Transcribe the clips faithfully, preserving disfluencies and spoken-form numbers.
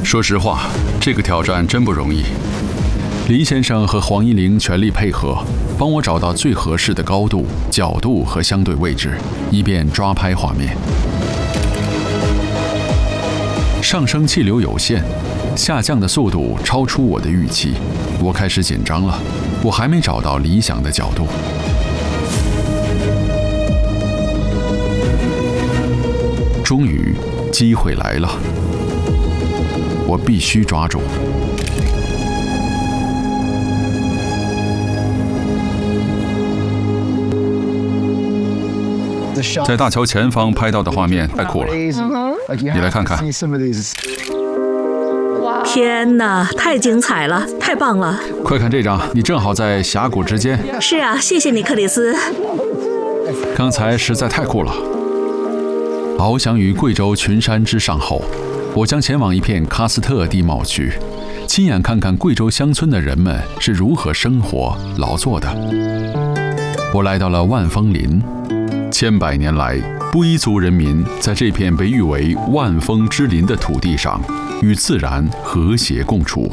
说实话，这个挑战真不容易。黎先生和黄一玲全力配合，帮我找到最合适的高度、角度和相对位置，以便抓拍画面。上升气流有限，下降的速度超出我的预期，我开始紧张了。我还没找到理想的角度。终于，机会来了，我必须抓住。在大桥前方拍到的画面太酷了，你来看看。 天哪，太精彩了，太棒了！ 快看这张，你正好在峡谷之间。 是啊，谢谢你，克里斯。 刚才实在太酷了。翱翔于贵州群山之上后，我将前往一片喀斯特地貌区，亲眼看看贵州乡村的人们是如何生活劳作的。我来到了万峰林，千百年来，布依族人民在这片被誉为万峰之林的土地上，与自然和谐共处。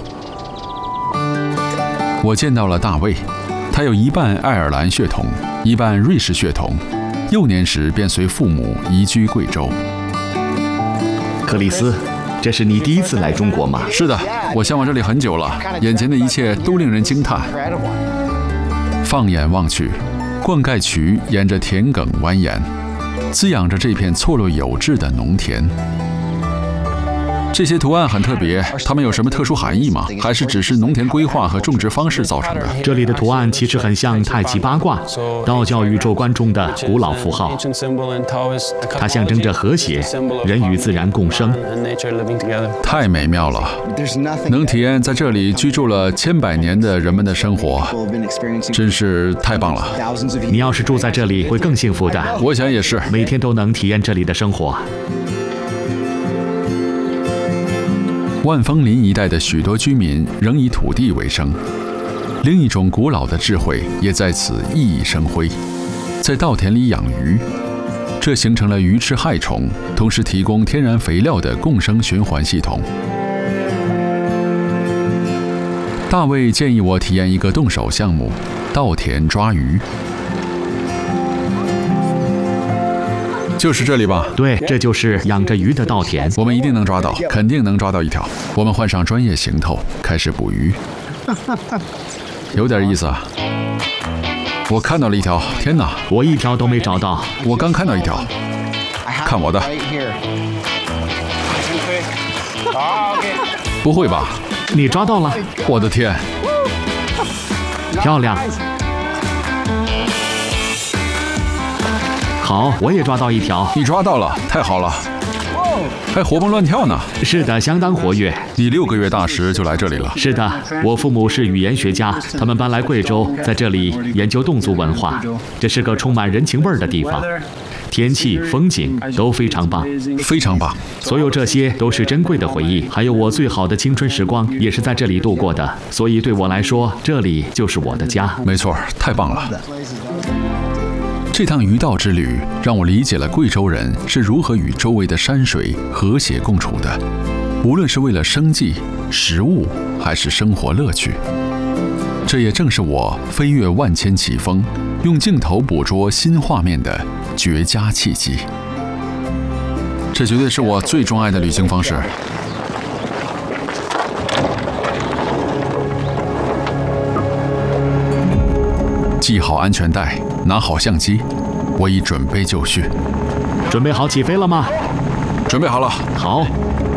我见到了大卫，他有一半爱尔兰血统，一半瑞士血统，幼年时便随父母移居贵州。 克里斯，这是你第一次来中国吗？ 是的，我向往这里很久了，眼前的一切都令人惊叹。放眼望去，灌溉渠沿着田埂蜿蜒，滋养着这片错落有致的农田。这些图案很特别，它们有什么特殊含义吗？还是只是农田规划和种植方式造成的？ 这里的图案其实很像太极八卦，道教宇宙观中的古老符号。它象征着和谐，人与自然共生。 太美妙了，能体验在这里居住了千百年的人们的生活，真是太棒了。 你要是住在这里，会更幸福的。 我想也是， 每天都能体验这里的生活。 万峰林一带的许多居民仍以土地为生，另一种古老的智慧也在此熠熠生辉，在稻田里养鱼，这形成了鱼吃害虫，同时提供天然肥料的共生循环系统。大卫建议我体验一个动手项目——稻田抓鱼。就是这里吧？ 对，这就是养着鱼的稻田。 我们一定能抓到，肯定能抓到一条。我们换上专业行头，开始捕鱼。有点意思啊！我看到了一条，天哪！ 我一条都没找到。 我刚看到一条，看我的！不会吧？ 你抓到了？ 我的天！ 漂亮！好，我也抓到一条。 你抓到了，太好了，还活蹦乱跳呢。 是的，相当活跃。 你六个月大时就来这里了？ 是的，我父母是语言学家，他们搬来贵州，在这里研究侗族文化。这是个充满人情味儿的地方，天气、风景都非常棒， 非常棒。 所有这些都是珍贵的回忆，还有我最好的青春时光也是在这里度过的。所以对我来说，这里就是我的家。 没错，太棒了。这趟渔道之旅让我理解了贵州人是如何与周围的山水和谐共处的，无论是为了生计、食物，还是生活乐趣。这也正是我飞越万千奇峰，用镜头捕捉新画面的绝佳契机。这绝对是我最钟爱的旅行方式。系好安全带，拿好相机，我已准备就绪。 准备好起飞了吗？ 准备好了。 好。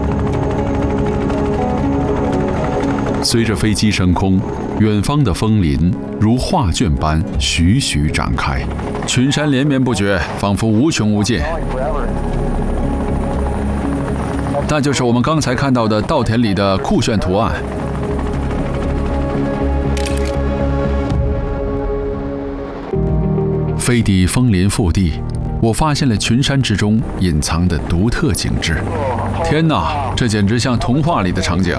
随着飞机升空，远方的枫林如画卷般徐徐展开，群山连绵不绝，仿佛无穷无尽。那就是我们刚才看到的稻田里的酷炫图案。飞抵枫林腹地，我发现了群山之中隐藏的独特景致。天哪，这简直像童话里的场景！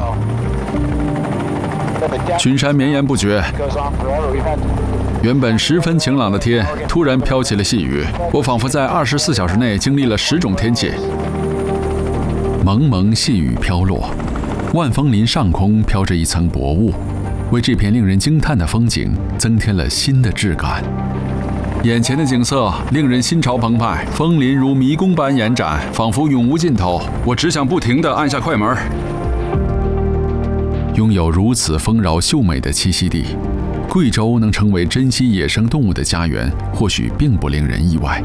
群山绵延不绝，原本十分晴朗的天突然飘起了细雨，我仿佛在二十四小时内经历了十种天气。蒙蒙细雨飘落， 万峰林上空飘着一层薄雾，为这片令人惊叹的风景增添了新的质感。眼前的景色令人心潮澎湃，枫林如迷宫般延展，仿佛永无尽头。我只想不停地按下快门。拥有如此丰饶秀美的栖息地，贵州能成为珍稀野生动物的家园，或许并不令人意外。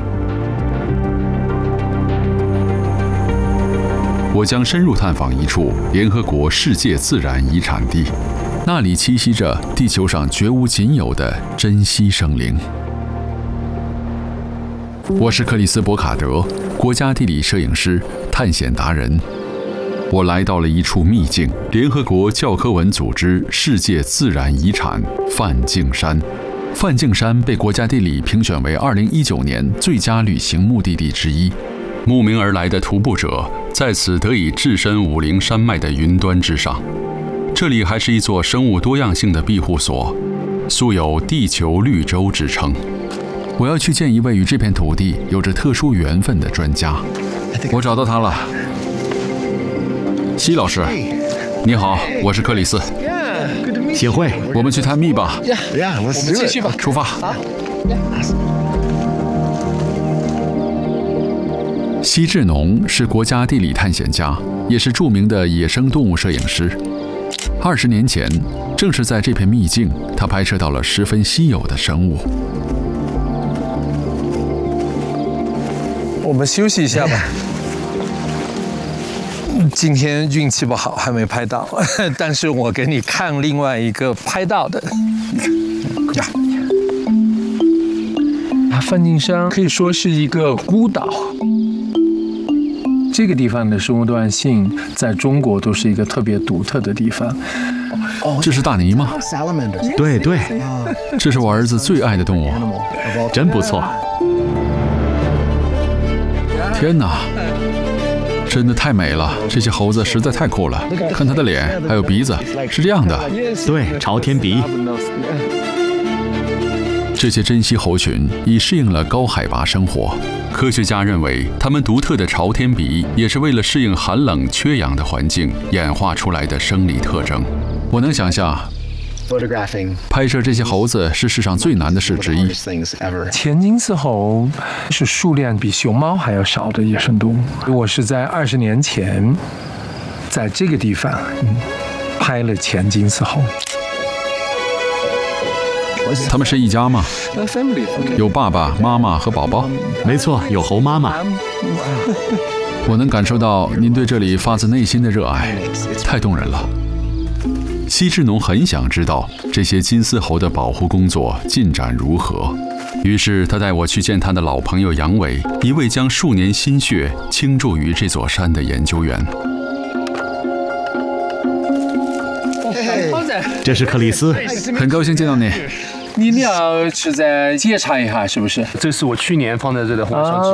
我将深入探访一处联合国世界自然遗产地，那里栖息着地球上绝无仅有的珍稀生灵。我是克里斯·博卡德，国家地理摄影师、探险达人。我来到了一处秘境——联合国教科文组织世界自然遗产梵净山。梵净山被国家地理评选为二零一九年最佳旅行目的地之一。慕名而来的徒步者在此得以置身武陵山脉的云端之上。这里还是一座生物多样性的庇护所，素有“地球绿洲”之称。我要去见一位与这片土地有着特殊缘分的专家。我找到他了。西老师，你好，我是克里斯。 幸会， 我们去探秘吧。 我们继续吧， 出发。奚志农是国家地理探险家，也是著名的野生动物摄影师。二十年前，正是在这片秘境，他拍摄到了十分稀有的生物。 我们休息一下吧。今天运气不好，还没拍到，但是我给你看另外一个拍到的。梵净山可以说是一个孤岛。这个地方的生物多样性在中国都是一个特别独特的地方。 这是大鲵吗？ 对对， 这是我儿子最爱的动物， 真不错。 天哪，真的太美了！这些猴子实在太酷了，看它的脸，还有鼻子，是这样的。 对，朝天鼻。 这些珍稀猴群已适应了高海拔生活，科学家认为，它们独特的朝天鼻也是为了适应寒冷缺氧的环境演化出来的生理特征。我能想象，拍摄这些猴子是世上最难的事之一。 前金丝猴是数量比熊猫还要少的野生动物。我是在二十年前，在这个地方、嗯、拍了前金丝猴。 他们是一家吗？有爸爸妈妈和宝宝？ 没错，有猴妈妈。 我能感受到您对这里发自内心的热爱，太动人了。奚志农很想知道这些金丝猴的保护工作进展如何，于是他带我去见他的老朋友杨伟，一位将数年心血倾注于这座山的研究员。 这是克里斯， 很高兴见到你。 你俩是在介绍一下是不是？这是我去年放在这的红烧鸡。